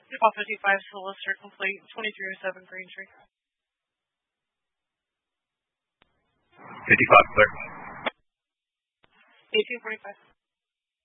Call 55 Solicitor Complete, 2307 Green Tree. 55, clear. 1845.